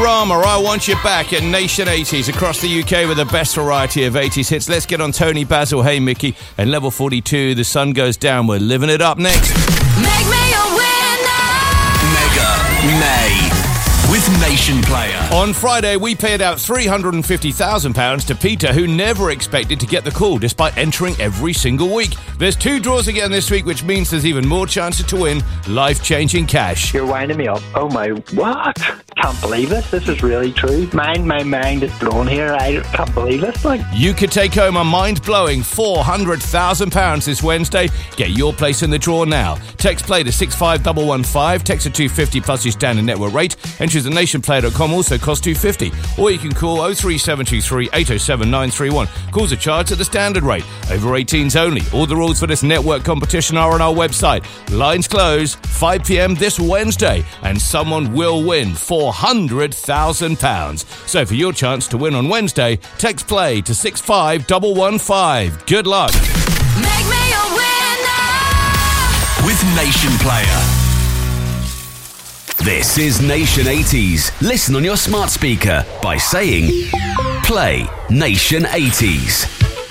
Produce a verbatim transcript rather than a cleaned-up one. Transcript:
Rama, I Want You Back at Nation eighties across the U K with the best variety of eighties hits. Let's get on Tony Basil, Hey Mickey, and Level forty-two, The Sun Goes Down. We're living it up next. Make me a winner! Mega May with Nation Player. On Friday, we paid out three hundred fifty thousand pounds to Peter, who never expected to get the call despite entering every single week. There's two draws again this week, which means there's even more chances to win life-changing cash. You're winding me up. Oh my, what? Can't believe this. This is really true. Mind, my mind is blown here. I can't believe this. Like, you could take home a mind-blowing four hundred thousand pounds this Wednesday. Get your place in the draw now. Text play to six five one one five. Text to two fifty plus your standard network rate. Entries at nation player dot com also cost two fifty. Or you can call oh three seven two three eight oh seven nine three one. Calls are charged at the standard rate. Over eighteens only. All the rules for this network competition are on our website. Lines close five p.m. this Wednesday, and someone will win four hundred thousand pounds. So for your chance to win on Wednesday, text play to six five one one five. Good luck. Make me a winner! With Nation Player. This is Nation eighties. Listen on your smart speaker by saying, play Nation eighties.